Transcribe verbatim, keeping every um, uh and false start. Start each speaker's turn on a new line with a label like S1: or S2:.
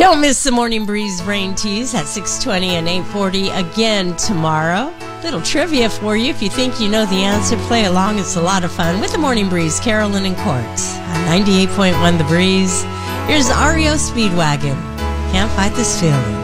S1: Don't miss the Morning Breeze Rain Tease at six twenty and eight forty again tomorrow. Little trivia for you. If you think you know the answer, play along. It's a lot of fun with the Morning Breeze, Carolyn and Court on ninety-eight point one The Breeze. Here's R E O Speedwagon. Can't fight this feeling.